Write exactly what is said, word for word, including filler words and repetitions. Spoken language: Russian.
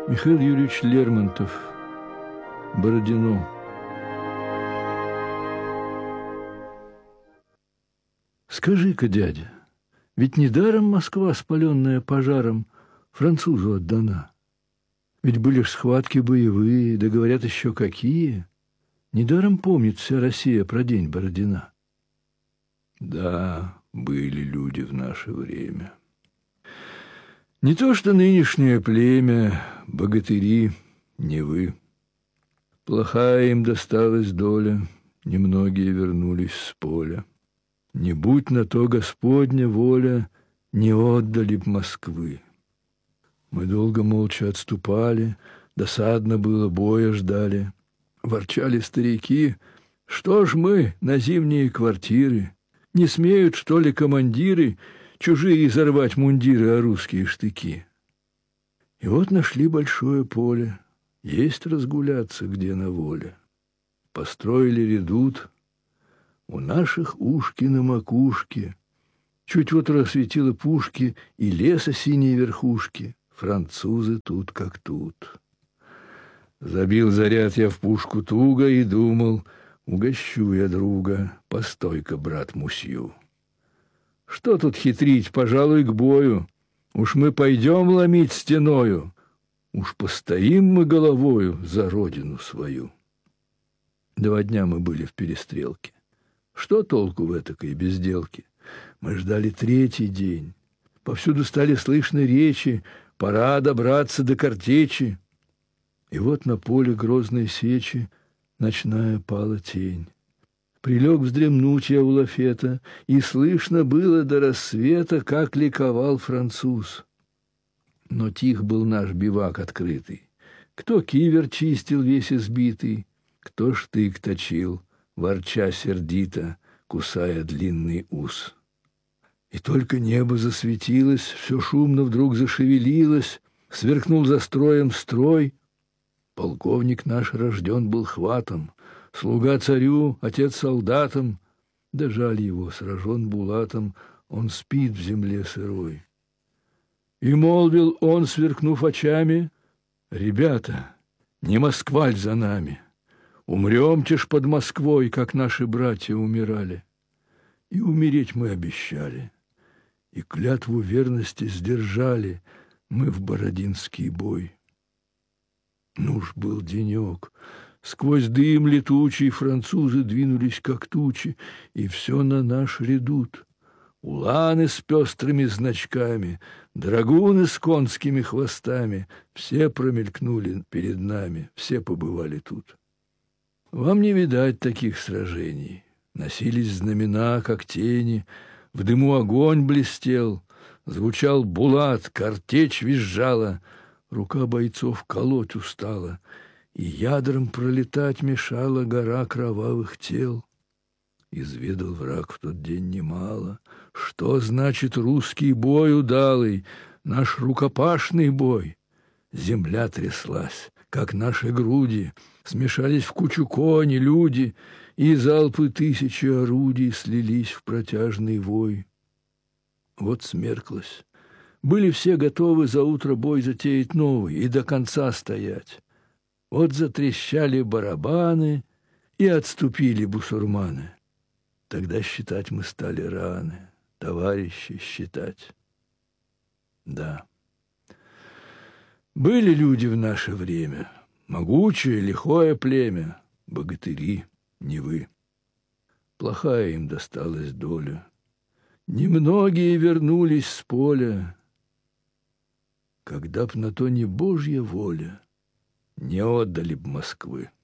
Михаил Юрьевич Лермонтов. Бородино. Скажи-ка, дядя, ведь недаром Москва, спаленная пожаром, французу отдана. Ведь были ж схватки боевые, да говорят еще какие. Недаром помнит вся Россия про день Бородина. Да, были люди в наше время. Не то что нынешнее племя, богатыри, не вы. Плохая им досталась доля, немногие вернулись с поля. Не будь на то Господня воля, не отдали б Москвы. Мы долго молча отступали, досадно было, боя ждали. Ворчали старики, что ж мы на зимние квартиры, не смеют, что ли, командиры чужие изорвать мундиры, а русские штыки. И вот нашли большое поле, есть разгуляться где на воле. Построили редут, у наших ушки на макушке, чуть вот рассветило пушки и леса синие верхушки. Французы тут как тут. Забил заряд я в пушку туго и думал, угощу я друга, постой-ка, брат Мусью. Что тут хитрить, пожалуй, к бою, уж мы пойдем ломить стеною, уж постоим мы головою за родину свою. Два дня мы были в перестрелке. Что толку в этакой безделке? Мы ждали третий день. Повсюду стали слышны речи, пора добраться до картечи. И вот на поле грозной сечи ночная пала тень. Прилег вздремнуть я у лафета, и слышно было до рассвета, как ликовал француз. Но тих был наш бивак открытый. Кто кивер чистил весь избитый, кто штык точил, ворча сердито, кусая длинный ус. И только небо засветилось, все шумно вдруг зашевелилось, сверкнул за строем строй. Полковник наш рожден был хватом, слуга царю, отец солдатам, да жаль его, сражен булатом, он спит в земле сырой. И молвил он, сверкнув очами: «Ребята, не Москваль за нами, умремте ж под Москвой, как наши братья умирали. И умереть мы обещали, и клятву верности сдержали мы в Бородинский бой. Ну ж был денек, сквозь дым летучий французы двинулись, как тучи, и все на наш редут. Уланы с пестрыми значками, драгуны с конскими хвостами, все промелькнули перед нами, все побывали тут. Вам не видать таких сражений. Носились знамена, как тени, в дыму огонь блестел, звучал булат, картечь визжала, рука бойцов колоть устала, и ядром пролетать мешала гора кровавых тел. Изведал враг в тот день немало, что значит русский бой удалый, наш рукопашный бой. Земля тряслась, как наши груди, смешались в кучу кони, люди, и залпы тысячи орудий слились в протяжный вой. Вот смерклось. Были все готовы за утро бой затеять новый и до конца стоять. Вот затрещали барабаны, и отступили бусурманы. Тогда считать мы стали раны, товарищи считать. Да. Были люди в наше время, могучее, лихое племя, богатыри, не вы. Плохая им досталась доля. Немногие вернулись с поля. Когда б на то не Божья воля, не отдали б Москвы.